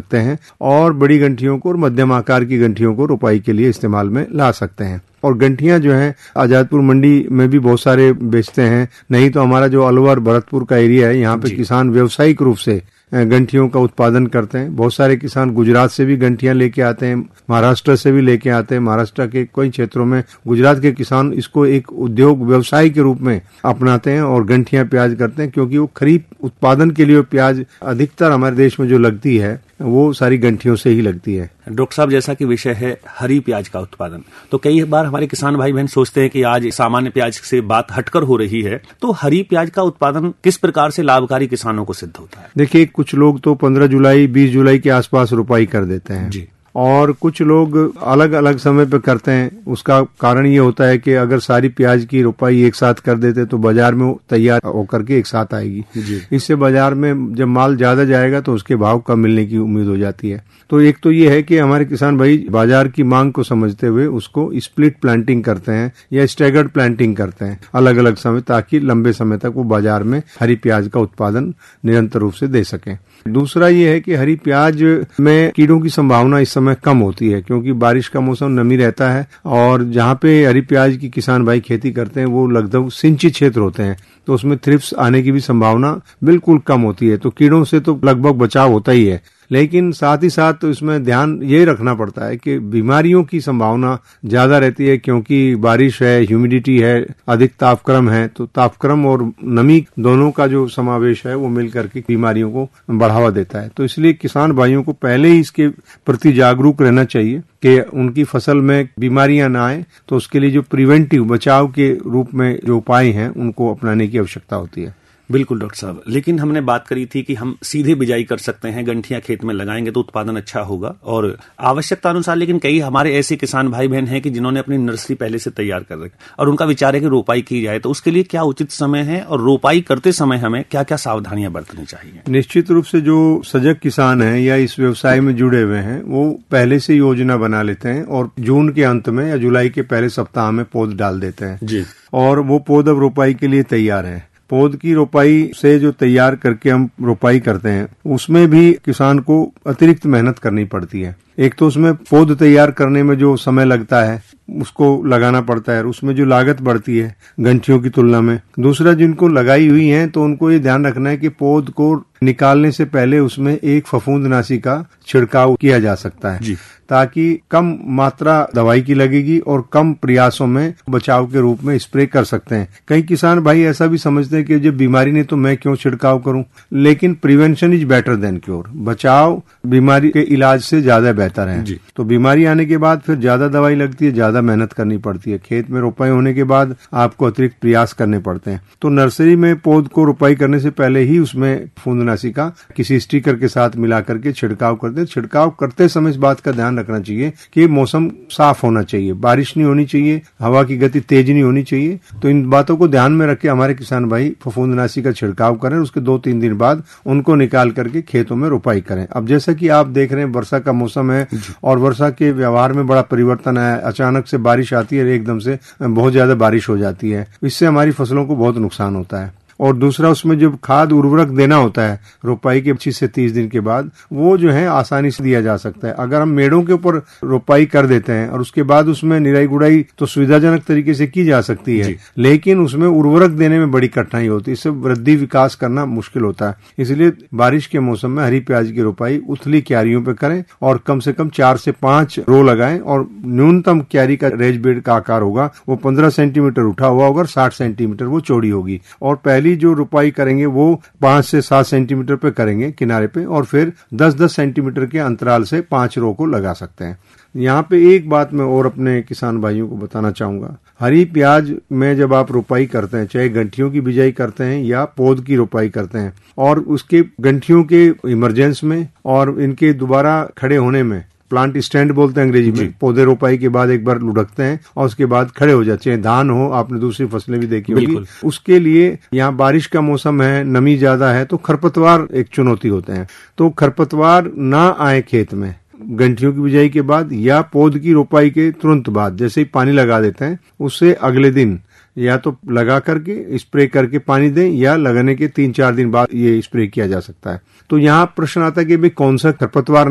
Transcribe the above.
सकते हैं और बड़ी गंठियों को और मध्यम आकार की गंठियों को रोपाई के लिए इस्तेमाल में ला सकते हैं। और गंठियां जो हैं आजादपुर मंडी में भी बहुत सारे बेचते हैं, नहीं तो हमारा जो अलवर भरतपुर का एरिया है यहाँ पे किसान व्यावसायिक रूप से गंठियों का उत्पादन करते हैं। बहुत सारे किसान गुजरात से भी गंठियां लेके आते हैं, महाराष्ट्र से भी लेके आते हैं। महाराष्ट्र के कई क्षेत्रों में गुजरात के किसान इसको एक उद्योग व्यवसाय के रूप में अपनाते हैं और गंठियां प्याज करते हैं, क्योंकि वो खरीफ उत्पादन के लिए प्याज अधिकतर हमारे देश में जो लगती है वो सारी गंठियों से ही लगती है। डॉक्टर साहब, जैसा कि विषय है हरी प्याज का उत्पादन, तो कई बार हमारे किसान भाई बहन सोचते हैं कि आज सामान्य प्याज से बात हटकर हो रही है, तो हरी प्याज का उत्पादन किस प्रकार से लाभकारी किसानों को सिद्ध होता है? देखिए, कुछ लोग तो 15 जुलाई 20 जुलाई के आसपास रोपाई कर देते हैं जी, और कुछ लोग अलग अलग समय पे करते हैं। उसका कारण ये होता है कि अगर सारी प्याज की रोपाई एक साथ कर देते तो बाजार में तैयार होकर के एक साथ आएगी जी। इससे बाजार में जब माल ज्यादा जाएगा तो उसके भाव कम मिलने की उम्मीद हो जाती है। तो एक तो ये है कि हमारे किसान भाई बाजार की मांग को समझते हुए उसको स्प्लिट प्लांटिंग करते हैं या स्टैगर्ड प्लांटिंग करते हैं अलग अलग समय, ताकि लंबे समय तक वो बाजार में हरी प्याज का उत्पादन निरंतर रूप से दे सकें। दूसरा ये है कि हरी प्याज में कीड़ों की संभावना इस समय कम होती है, क्योंकि बारिश का मौसम नमी रहता है और जहाँ पे हरी प्याज की किसान भाई खेती करते हैं वो लगभग सिंचित क्षेत्र होते हैं, तो उसमें थ्रिप्स आने की भी संभावना बिल्कुल कम होती है। तो कीड़ों से तो लगभग बचाव होता ही है, लेकिन साथ ही साथ तो इसमें ध्यान ये रखना पड़ता है कि बीमारियों की संभावना ज्यादा रहती है, क्योंकि बारिश है, ह्यूमिडिटी है, अधिक तापक्रम है। तो तापक्रम और नमी दोनों का जो समावेश है वो मिलकर के बीमारियों को बढ़ावा देता है। तो इसलिए किसान भाइयों को पहले ही इसके प्रति जागरूक रहना चाहिए कि उनकी फसल में बीमारियां ना आए। तो उसके लिए जो प्रिवेंटिव बचाव के रूप में जो उपाय हैं उनको अपनाने की आवश्यकता होती है। बिल्कुल डॉक्टर साहब, लेकिन हमने बात करी थी कि हम सीधे बिजाई कर सकते हैं, गंठियां खेत में लगाएंगे तो उत्पादन अच्छा होगा और आवश्यकता अनुसार। लेकिन कई हमारे ऐसे किसान भाई बहन हैं कि जिन्होंने अपनी नर्सरी पहले से तैयार कर रखी और उनका विचार है कि रोपाई की जाए, तो उसके लिए क्या उचित समय है और रोपाई करते समय हमें क्या क्या सावधानियां बरतनी चाहिए? निश्चित रूप से जो सजग किसान हैं या इस व्यवसाय में जुड़े हुए हैं वो पहले से योजना बना लेते हैं और जून के अंत में या जुलाई के पहले सप्ताह में पौध डाल देते हैं जी, और वो पौध अब रोपाई के लिए तैयार है। पौध की रोपाई से जो तैयार करके हम रोपाई करते हैं उसमें भी किसान को अतिरिक्त मेहनत करनी पड़ती है। एक तो उसमें पौध तैयार करने में जो समय लगता है उसको लगाना पड़ता है, उसमें जो लागत बढ़ती है गंठियों की तुलना में। दूसरा, जिनको लगाई हुई है तो उनको ये ध्यान रखना है कि पौध को निकालने से पहले उसमें एक फफूंदनाशी का छिड़काव किया जा सकता है जी, ताकि कम मात्रा दवाई की लगेगी और कम प्रयासों में बचाव के रूप में स्प्रे कर सकते हैं। कई किसान भाई ऐसा भी समझते हैं कि जब बीमारी नहीं तो मैं क्यों छिड़काव करूं, लेकिन prevention is better than cure. बचाव बीमारी के इलाज से ज्यादा बेहतर है जी। तो बीमारी आने के बाद फिर ज्यादा दवाई लगती है, ज्यादा मेहनत करनी पड़ती है। खेत में रोपाई होने के बाद आपको अतिरिक्त प्रयास करने पड़ते हैं। तो नर्सरी में पौध को रोपाई करने से पहले ही उसमें फफूंदनाशी का किसी स्टिकर के साथ मिला करके छिड़काव करते हैं। छिड़काव करते समय इस बात का ध्यान रखना चाहिए कि मौसम साफ होना चाहिए, बारिश नहीं होनी चाहिए, हवा की गति तेज नहीं होनी चाहिए। तो इन बातों को ध्यान में रख के हमारे किसान भाई फफूंदनाशी का छिड़काव करें, उसके 2-3 दिन बाद उनको निकाल करके खेतों में रोपाई करें। अब जैसा कि आप देख रहे हैं वर्षा का मौसम है और वर्षा के व्यवहार में बड़ा परिवर्तन है। अचानक से बारिश आती है, एकदम से बहुत ज्यादा बारिश हो जाती है, इससे हमारी फसलों को बहुत नुकसान होता है। और दूसरा, उसमें जब खाद उर्वरक देना होता है रोपाई के 25 से 30 दिन के बाद, वो जो है आसानी से दिया जा सकता है। अगर हम मेड़ों के ऊपर रोपाई कर देते हैं और उसके बाद उसमें निराई गुड़ाई तो सुविधाजनक तरीके से की जा सकती है, लेकिन उसमें उर्वरक देने में बड़ी कठिनाई होती है, इससे वृद्धि विकास करना मुश्किल होता है। इसलिए बारिश के मौसम में हरी प्याज की रोपाई उथली क्यारियों पे करें और कम से कम 4 से 5 रो लगाएं और न्यूनतम क्यारी का रेज बेड का आकार होगा वो 15 सेंटीमीटर उठा हुआ होगा और 60 सेंटीमीटर वो चौड़ी होगी। और पहली जो रोपाई करेंगे वो 5 से 7 सेंटीमीटर पे करेंगे किनारे पे, और फिर 10-10 सेंटीमीटर के अंतराल से 5 रो को लगा सकते हैं। यहाँ पे एक बात मैं और अपने किसान भाइयों को बताना चाहूंगा। हरी प्याज में जब आप रोपाई करते हैं, चाहे गंठियों की बिजाई करते हैं या पौध की रोपाई करते हैं, और उसके गंठियों के इमरजेंस में और इनके दोबारा खड़े होने में, प्लांट स्टैंड बोलते हैं अंग्रेजी में, पौधे रोपाई के बाद एक बार लुढ़कते हैं और उसके बाद खड़े हो जाते हैं। धान हो, आपने दूसरी फसलें भी देखी होगी, उसके लिए यहाँ बारिश का मौसम है, नमी ज्यादा है, तो खरपतवार एक चुनौती होते हैं। तो खरपतवार ना आए खेत में गंठियों की बिजाई के बाद या पौध की रोपाई के तुरंत बाद, जैसे ही पानी लगा देते हैं उससे अगले दिन या तो लगा करके स्प्रे करके पानी दें या लगाने के 3-4 दिन बाद ये स्प्रे किया जा सकता है। तो यहाँ प्रश्न आता है कि भाई कौन सा खरपतवार